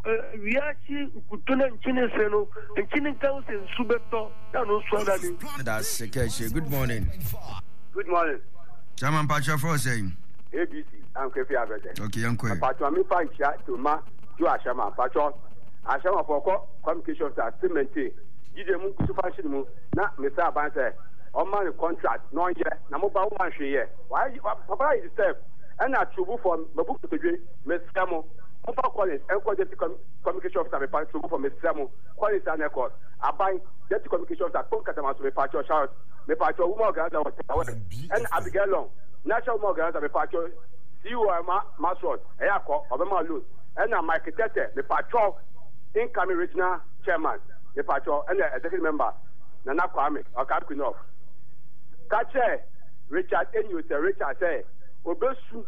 we actually could not finish and killing council Subeto. That's okay. Good morning. Good morning. Chairman Pacha for saying ABC. I'm Kefi Abede. Okay, Uncle. Pacha, me find chat to ma to Ashama. Pacha, Ashama for communication statement. Give them to function. Not Mr. Abanse. On my contract, no year. Namoba 1 year. Why Papa is step? And I trouble for my book to do, Miss Samo. Papa Collins, and communication officer, me pass trouble for Miss Samo. Collins and Echo. I buy deputy communication officer, Concatamans, me patch shout, me patch woman organizer, and Abigail Long, national organizer, me patch, CEO Masrod, Ayako, Obama Luz, and I'm Mike Tete, me patch, incoming regional chairman, me patch, and the executive member, Nana Kwame, or Captain of Kache, Richard Enu, Richard say, Obesu,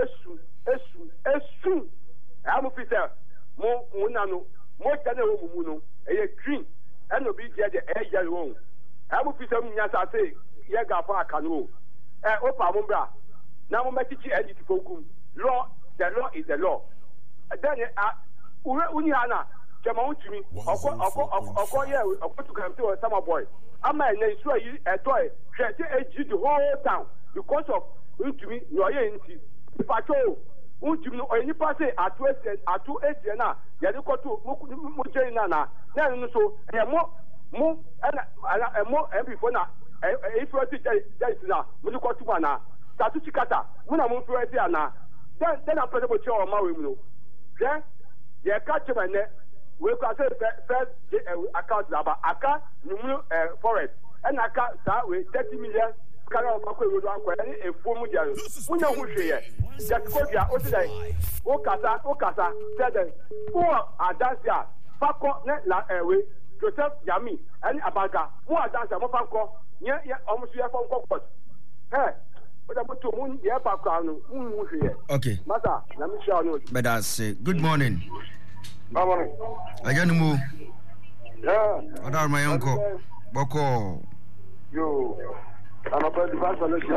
Esu. I'm a officer, more Munano, more general Mumuno, a green, and no be the air yellow. I'm a officer, Yasa say, Yagafa Canoe, Opa Mumbra. Now, my teacher, Eddie Fokum. Law, the law is the law. Then, Uniana, Jamon to me, or to come to a summer boy. I'm a nation, a toy, the whole town because of to me, no, if I told. Or any pass at 2 8 now, Yaduko to Mujana. Then so, more, and more, and before now, if you are now, Muduko to Mana, Tatuchikata, when I'm to Asiana, then I'm playing with your Mario. Then, the catch my net, we can say first account number, Aka, Numu Forest, and Aka, with 30 million. A full Mujan. We know who she is. Just go here, Otoday. Okasa, said, who are dancing? Fako, Netla Airway, Joseph Yami, and Abaga, who are dancing, Mofanko, yeah, almost here from Cockpot. Hey, but I put to Moon, yeah, background, okay. Mother, let me show you. But I say, good morning. Good morning. Again, move. Yeah. What are my uncle? Boko. Yo. I'm about to pass on the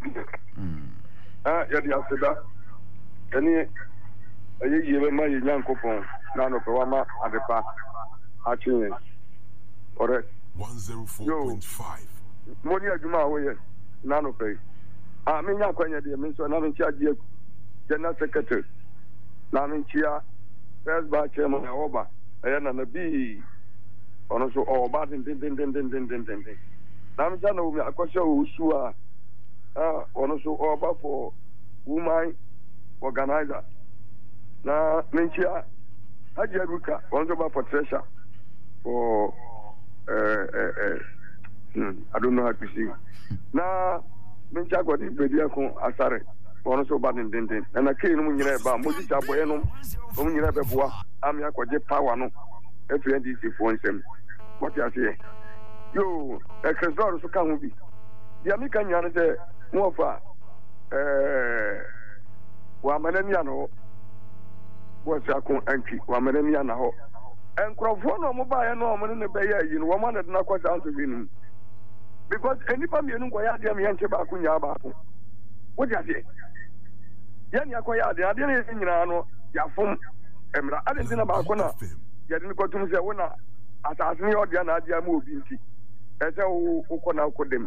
Yadda, any a year, my young coupon, none of Rama at the park. Actually, correct 104.5. Monia Juma way, none of pay. I mean, not when you're means to another charge, General Secretary, Namin Chia, first by Chairman Oba, and a B, or also all bad in din. I'm just a question who are also over for woman organizer. Now, Minchia, Hajaruka, one over for treasure for I don't know how to see. Now, Mincha got the Bediacon Asare, also bad in Dindin, and I came when you're about Mosita Bueno, when you're about Amia Quajet Power, no, FNDC for him. What you say? Yo, a Cresor so can be. The American Yana more far. Wamanemiano was a con entry, Wamanemiana. And Crawford mobile and no in the Bay, you know, one that not quite out to win. Because anybody you know, I am Yanchabakunya. What do you say? Yanyakoya, the idea in Yano, Yafum, Emra, I didn't know about Kona. You didn't go to the winner. As I knew, Diana moved. As I could them.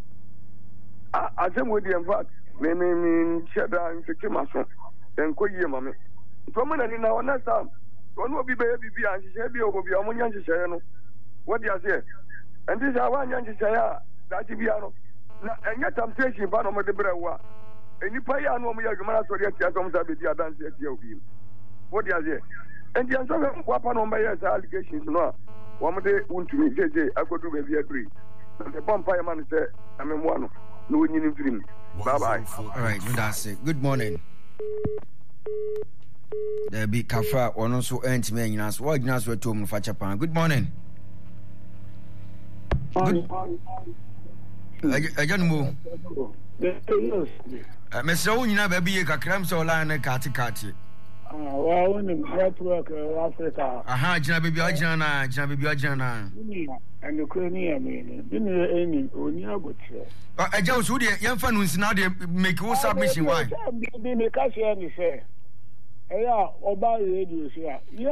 I said, with the fact, meaning cheddar and Fikimason, then Koya Mammy. From when I didn't know next time, one will be baby and she said, Be over beyond Yanchano. What do you say? And this is our Yanchaya, that Tibiano. And yet I'm taking Banoma de Brewa. And you pay on me, your man, so yet I'm Sabbath dance at your view. What do you say? And the answer of Wapan on my allegations, no. One day, won't to me, JJ, I could do baby agree. The vampire man said, I'm in one. No winning dream. Bye bye. All right, that's it. Good morning. There be Kafra or no so ent me as what Nas were to Mufachapan. Good morning. I don't move. Mr. Unina baby, a cram so line a catty. Well, in network Africa. Aha, Janabi Ajana, Janabi Ajana. And Ukrainian meaning. Didn't any Unia I just would young fan who's now they make all submission. Why? They make us say, yeah, or buy radio here. Yeah,